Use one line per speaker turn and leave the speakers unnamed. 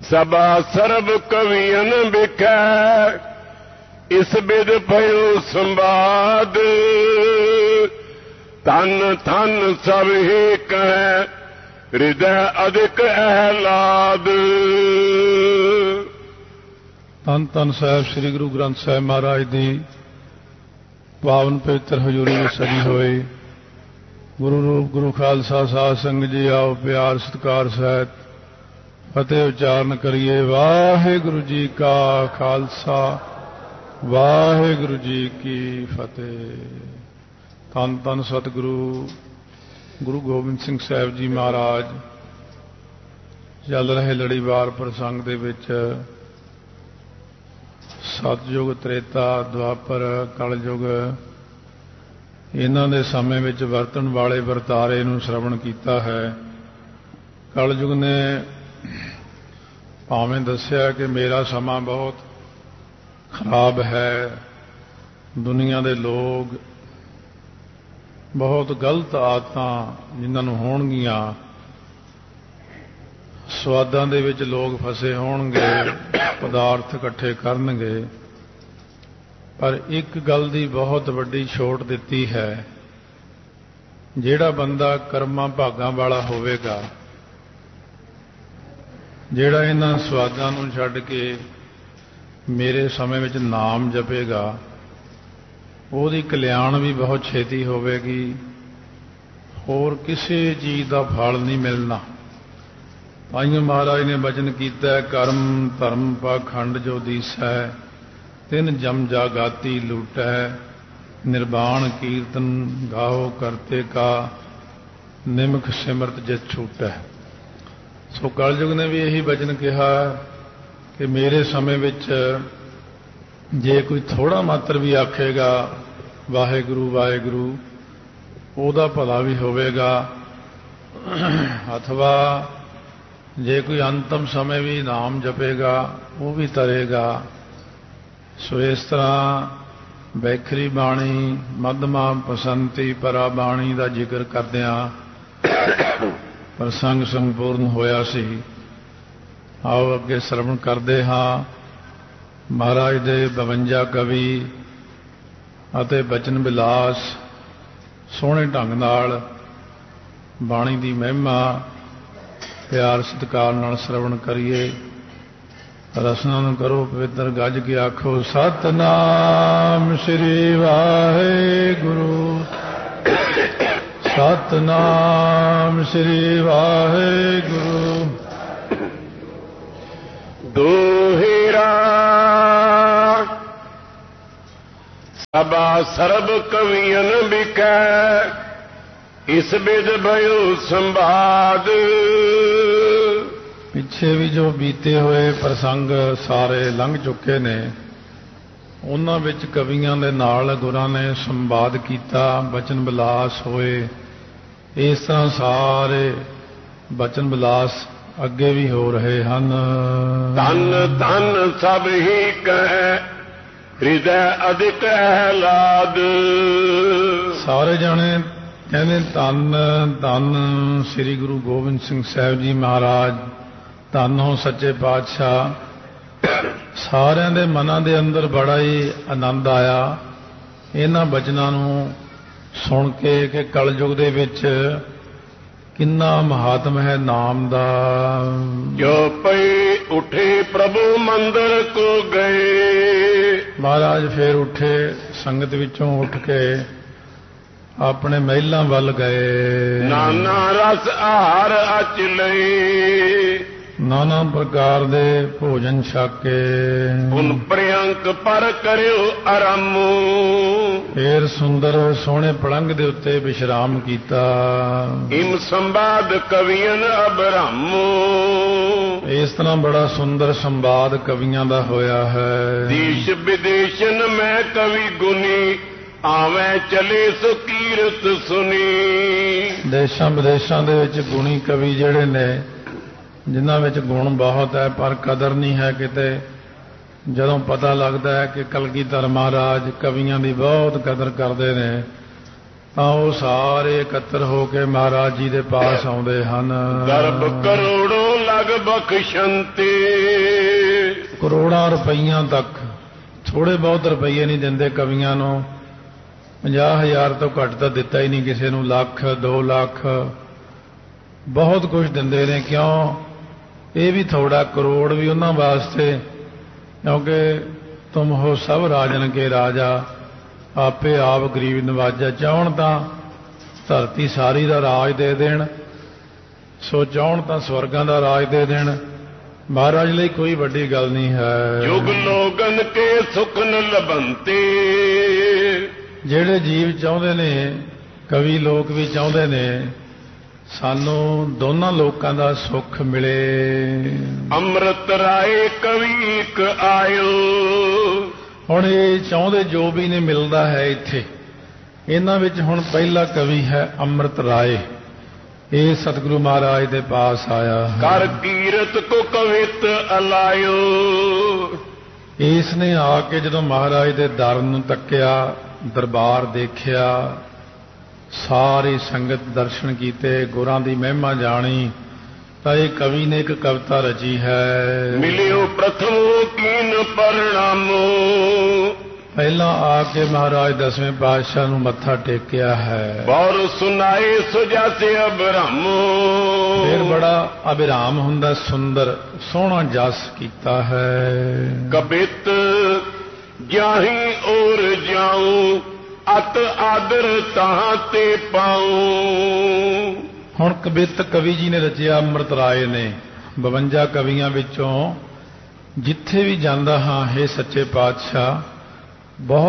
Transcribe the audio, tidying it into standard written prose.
सबा SERB कवियन बिखै इस बिद भयो संवाद धन धन सब ही कह हृदय अधिक आहलाद।
ਧੰਨ ਧੰਨ ਸਾਹਿਬ ਸ੍ਰੀ ਗੁਰੂ ਗ੍ਰੰਥ ਸਾਹਿਬ ਮਹਾਰਾਜ ਦੀ ਪਾਵਨ ਪਵਿੱਤਰ ਹਜ਼ੂਰੀ ਵਿੱਚ ਸਜੀ ਹੋਏ ਗੁਰੂ ਰੂਪ ਗੁਰੂ ਖਾਲਸਾ ਸਾਧ ਸੰਗਤ ਜੀ ਆਓ ਪਿਆਰ ਸਤਿਕਾਰ ਸਹਿਤ ਫਤਿਹ ਉਚਾਰਨ ਕਰੀਏ। ਵਾਹਿਗੁਰੂ ਜੀ ਕਾ ਖਾਲਸਾ ਵਾਹਿਗੁਰੂ ਜੀ ਕੀ ਫਤਿਹ। ਧੰਨ ਧੰਨ ਸਤਿਗੁਰੂ ਗੁਰੂ ਗੋਬਿੰਦ ਸਿੰਘ ਸਾਹਿਬ ਜੀ ਮਹਾਰਾਜ ਚੱਲ ਰਹੇ ਲੜੀਵਾਰ ਪ੍ਰਸੰਗ ਦੇ ਵਿੱਚ ਸਤਯੁਗ ਤ੍ਰੇਤਾ ਦੁਆਪਰ ਕਲਯੁਗ ਇਹਨਾਂ ਦੇ ਸਮੇਂ ਵਿੱਚ ਵਰਤਣ ਵਾਲੇ ਵਰਤਾਰੇ ਨੂੰ ਸ਼ਰਵਣ ਕੀਤਾ ਹੈ। ਕਲਯੁਗ ਨੇ ਭਾਵੇਂ ਦੱਸਿਆ ਕਿ ਮੇਰਾ ਸਮਾਂ ਬਹੁਤ ਖਰਾਬ ਹੈ, ਦੁਨੀਆ ਦੇ ਲੋਕ ਬਹੁਤ ਗਲਤ ਆਦਤਾਂ ਜਿਨ੍ਹਾਂ ਨੂੰ ਹੋਣਗੀਆਂ, ਸਵਾਦਾਂ ਦੇ ਵਿੱਚ ਲੋਕ ਫਸੇ ਹੋਣਗੇ, ਪਦਾਰਥ ਇਕੱਠੇ ਕਰਨਗੇ, ਪਰ ਇੱਕ ਗੱਲ ਦੀ ਬਹੁਤ ਵੱਡੀ ਛੋਟ ਦਿੱਤੀ ਹੈ। ਜਿਹੜਾ ਬੰਦਾ ਕਰਮਾਂ ਭਾਗਾਂ ਵਾਲਾ ਹੋਵੇਗਾ, ਜਿਹੜਾ ਇਹਨਾਂ ਸਵਾਦਾਂ ਨੂੰ ਛੱਡ ਕੇ ਮੇਰੇ ਸਮੇਂ ਵਿੱਚ ਨਾਮ ਜਪੇਗਾ, ਉਹਦੀ ਕਲਿਆਣ ਵੀ ਬਹੁਤ ਛੇਤੀ ਹੋਵੇਗੀ, ਹੋਰ ਕਿਸੇ ਚੀਜ਼ ਦਾ ਫਲ ਨਹੀਂ ਮਿਲਣਾ। ਤਾਈਓ ਮਹਾਰਾਜ ਨੇ ਬਚਨ ਕੀਤਾ, ਕਰਮ ਧਰਮ ਪਾਖੰਡ ਜੋ ਦੀਸੈ ਤਿਨ ਜਮ ਜਾਗਾਤੀ ਲੂਟੈ ਨਿਰਵਾਣ ਕੀਰਤਨ ਗਾਓ ਕਰਤੇ ਕਾ ਨਿਮਖ ਸਿਮਰਤ ਜਿਤ ਛੂਟੈ। ਸੋ ਕਲਯੁਗ ਨੇ ਵੀ ਇਹੀ ਬਚਨ ਕਿਹਾ ਕਿ ਮੇਰੇ ਸਮੇਂ ਵਿੱਚ ਜੇ ਕੋਈ ਥੋੜਾ ਮਾਤਰ ਵੀ ਆਖੇਗਾ ਵਾਹਿਗੁਰੂ ਵਾਹਿਗੁਰੂ, ਉਹਦਾ ਭਲਾ ਵੀ ਹੋਵੇਗਾ, ਅਥਵਾ ਜੇ ਕੋਈ ਅੰਤਮ ਸਮੇਂ ਵੀ ਨਾਮ ਜਪੇਗਾ ਉਹ ਵੀ ਤਰੇਗਾ। ਸੋ ਇਸ ਤਰ੍ਹਾਂ ਵੈਖਰੀ ਬਾਣੀ ਮੱਧਮਾ ਪਸੰਤੀ ਪਰਾ ਬਾਣੀ ਦਾ ਜ਼ਿਕਰ ਕਰਦਿਆਂ ਪ੍ਰਸੰਗ ਸੰਪੂਰਨ ਹੋਇਆ ਸੀ। ਆਓ ਅੱਗੇ ਸ਼ਰਵਣ ਕਰਦੇ ਹਾਂ ਮਹਾਰਾਜ ਦੇ 52 ਕਵੀ ਅਤੇ ਬਚਨ ਵਿਲਾਸ ਸੋਹਣੇ ਢੰਗ ਨਾਲ ਬਾਣੀ ਦੀ ਮਹਿਮਾ ਪਿਆਰ ਸਤਿਕਾਰ ਨਾਲ ਸ਼ਰਵਣ ਕਰੀਏ। ਰਸਨਾ ਨੂੰ ਕਰੋ ਪਵਿੱਤਰ ਗੱਜ ਕੇ ਆਖੋ ਸਤਨਾਮ ਸ੍ਰੀ ਵਾਹਿਗੁਰੂ ਸਤਨਾਮ ਸ੍ਰੀ ਵਾਹਿਗੁਰੂ।
ਦੋਹਿਰਾ ਸਭਾ ਸਰਬ ਕਵੀਨ ਬਿਕੈ ਇਸ ਬਿਦ ਭਇਓ ਸੰਵਾਦ।
ਪਿੱਛੇ ਵੀ ਜੋ ਬੀਤੇ ਹੋਏ ਪ੍ਰਸੰਗ ਸਾਰੇ ਲੰਘ ਚੁੱਕੇ ਨੇ, ਉਹਨਾਂ ਵਿੱਚ ਕਵੀਆਂ ਦੇ ਨਾਲ ਗੁਰਾਂ ਨੇ ਸੰਵਾਦ ਕੀਤਾ, ਬਚਨ ਵਿਲਾਸ ਹੋਏ। ਇਸ ਤਰ੍ਹਾਂ ਸਾਰੇ ਬਚਨ ਵਿਲਾਸ ਅੱਗੇ ਵੀ ਹੋ ਰਹੇ ਹਨ।
ਧਨ ਧਨ ਸਭ ਹੀ ਕਹਿ ਹਿਰਦੈ ਅਧਿਕ ਆਹਲਾਦ।
ਸਾਰੇ ਜਾਣੇ ਕਹਿੰਦੇ ਧੰਨ ਧੰਨ ਸ੍ਰੀ ਗੁਰੂ ਗੋਬਿੰਦ ਸਿੰਘ ਸਾਹਿਬ ਜੀ ਮਹਾਰਾਜ, ਧੰਨ ਹੋ ਸੱਚੇ ਪਾਤਸ਼ਾਹ। ਸਾਰਿਆਂ ਦੇ ਮਨਾਂ ਦੇ ਅੰਦਰ ਬੜਾ ਹੀ ਆਨੰਦ ਆਇਆ ਇਹਨਾਂ ਬਚਨਾਂ ਨੂੰ ਸੁਣ ਕੇ ਕਿ ਕਲਯੁਗ ਦੇ ਵਿੱਚ ਕਿੰਨਾ ਮਹਾਤਮ ਹੈ ਨਾਮ ਦਾ।
ਜੋ ਪਈ ਉਠੇ ਪ੍ਰਭੂ ਮੰਦਰ ਕੋ ਗਏ।
ਮਹਾਰਾਜ ਫੇਰ ਉੱਠੇ, ਸੰਗਤ ਵਿੱਚੋਂ ਉੱਠ ਕੇ ਆਪਣੇ ਮਹਿਲਾਂ ਵੱਲ ਗਏ।
ਨਾਨਾ ਰਸ ਆਹਾਰ ਅਚ ਲਈ
ਨਾਨਾ ਪ੍ਰਕਾਰ ਦੇ ਭੋਜਨ ਛਕ ਕੇ
ਉਨ ਪ੍ਰਿਅੰਕ ਪਰ ਕਰਿਓ ਆਰਾਮ।
ਫੇਰ ਸੁੰਦਰ ਸੋਹਣੇ ਪਲੰਘ ਦੇ ਉੱਤੇ ਵਿਸ਼ਰਾਮ ਕੀਤਾ।
ਇਮ ਸੰਵਾਦ ਕਵੀਨ ਅਬਰਮ।
ਇਸ ਤਰ੍ਹਾਂ ਬੜਾ ਸੁੰਦਰ ਸੰਵਾਦ ਕਵੀਆਂ ਦਾ ਹੋਇਆ ਹੈ।
ਦੇਸ਼ ਵਿਦੇਸ਼ਨ ਮੈਂ ਕਵੀ ਗੁਨੀ ਆਵੇਂ ਚਲੇ ਸੋ ਕੀਰਤ ਸੁਨੀ।
ਦੇਸ਼ਾਂ ਵਿਦੇਸ਼ਾਂ ਦੇ ਵਿੱਚ ਗੁਣੀ ਕਵੀ ਜਿਹੜੇ ਨੇ, ਜਿਨ੍ਹਾਂ ਵਿੱਚ ਗੁਣ ਬਹੁਤ ਹੈ ਪਰ ਕਦਰ ਨਹੀਂ ਹੈ ਕਿਤੇ। ਜਦੋਂ ਪਤਾ ਲੱਗਦਾ ਹੈ ਕਿ ਕਲਗੀਧਰ ਮਹਾਰਾਜ ਕਵੀਆਂ ਦੀ ਬਹੁਤ ਕਦਰ ਕਰਦੇ ਨੇ, ਤਾਂ ਉਹ ਸਾਰੇ ਇਕੱਤਰ ਹੋ ਕੇ ਮਹਾਰਾਜ ਜੀ ਦੇ ਪਾਸ ਆਉਂਦੇ ਹਨ।
ਗਰਭ ਕਰੋੜੋਂ ਜਗ ਬਖਸ਼ੰਤੇ।
ਕਰੋੜਾਂ ਰੁਪਈਆਂ ਤੱਕ, ਥੋੜੇ ਬਹੁਤ ਰੁਪਈਏ ਨਹੀਂ ਦਿੰਦੇ ਕਵੀਆਂ ਨੂੰ। 50,000 ਤੋਂ ਘੱਟ ਤਾਂ ਦਿੱਤਾ ਹੀ ਨਹੀਂ ਕਿਸੇ ਨੂੰ, ਲੱਖ 2 ਲੱਖ ਬਹੁਤ ਕੁਝ ਦਿੰਦੇ ਨੇ। ਕਿਉਂ? ਇਹ ਵੀ ਥੋੜਾ ਕਰੋੜ ਵੀ ਉਹਨਾਂ ਵਾਸਤੇ, ਕਿਉਂਕਿ ਤੁਮ ਹੋ ਸਭ ਰਾਜਨ ਕੇ ਰਾਜਾ, ਆਪੇ ਆਪ ਗਰੀਬ ਨਵਾਜਾ। ਚਾਹੁਣ ਤਾਂ ਧਰਤੀ ਸਾਰੀ ਦਾ ਰਾਜ ਦੇ ਦੇਣ, ਸੋ ਚਾਹੁਣ ਤਾਂ ਸਵਰਗਾਂ ਦਾ ਰਾਜ ਦੇ ਦੇਣ। ਮਹਾਰਾਜ ਲਈ ਕੋਈ ਵੱਡੀ ਗੱਲ ਨਹੀਂ ਹੈ।
ਜੁਗ ਲੋਗਨ ਕੇ ਸੁਖ ਨ ਲਭੰਤੇ।
ਜਿਹੜੇ ਜੀਵ ਚਾਹੁੰਦੇ ਨੇ, ਕਵੀ ਲੋਕ ਵੀ ਚਾਹੁੰਦੇ ਨੇ, ਸਾਨੂੰ ਦੋਨਾਂ ਲੋਕਾਂ ਦਾ ਸੁੱਖ ਮਿਲੇ।
ਅੰਮ੍ਰਿਤ ਰਾਏ ਕਵੀ ਇੱਕ ਆਇਓ।
ਹੁਣ ਇਹ ਚਾਹੁੰਦੇ ਜੋ ਵੀ ਨੇ ਮਿਲਦਾ ਹੈ ਇੱਥੇ। ਇਹਨਾਂ ਵਿੱਚ ਹੁਣ ਪਹਿਲਾ ਕਵੀ ਹੈ ਅੰਮ੍ਰਿਤ ਰਾਏ। ਇਹ ਸਤਿਗੁਰੂ ਮਹਾਰਾਜ ਦੇ ਪਾਸ ਆਇਆ ਹੈ।
ਕਰ ਕੀਰਤ ਕੋ ਕਵਿਤ ਅਲਾਇਓ।
ਇਸ ਨੇ ਆ ਕੇ ਜਦੋਂ ਮਹਾਰਾਜ ਦੇ ਦਰ ਨੂੰ ਤੱਕਿਆ, ਦਰਬਾਰ ਦੇਖਿਆ, ਸਾਰੀ ਸੰਗਤ ਦਰਸ਼ਨ ਕੀਤੇ, ਗੁਰਾਂ ਦੀ ਮਹਿਮਾ ਜਾਣੀ, ਤਾਂ ਇਹ ਕਵੀ ਨੇ ਇੱਕ ਕਵਿਤਾ ਰਚੀ ਹੈ।
ਮਿਲਿਓ ਪ੍ਰਥਮੋ ਕੀਨ ਪਰਣਾਮੋ।
ਪਹਿਲਾਂ ਆ ਕੇ ਮਹਾਰਾਜ 10ਵੇਂ ਪਾਤਸ਼ਾਹ ਨੂੰ ਮੱਥਾ ਟੇਕਿਆ ਹੈ।
ਬੌਰ ਸੁਨਾਏ ਸੁਜਾਸੇ ਅਬਰਾਮੋ।
ਫਿਰ ਬੜਾ ਅਭਿਰਾਮ ਹੁੰਦਾ, ਸੁੰਦਰ ਸੋਹਣਾ ਜਸ ਕੀਤਾ ਹੈ।
ਕਬਿਤ ਜਾਹੀ ਔਰ ਜਾਉ, ਅਤ ਆਦਰ ਤਾਂ ਤੇ ਪਾਉ।
ਹੁਣ ਕਬਿਤ ਕਵੀ ਜੀ ਨੇ ਰਚਿਆ ਅੰਮ੍ਰਿਤ ਰਾਏ ਨੇ। 52 ਕਵੀਆਂ ਵਿੱਚੋਂ ਜਿੱਥੇ ਵੀ ਜਾਂਦਾ ਹਾਂ, ਹੇ ਸੱਚੇ ਪਾਤਸ਼ਾਹ, ਬਹੁਤ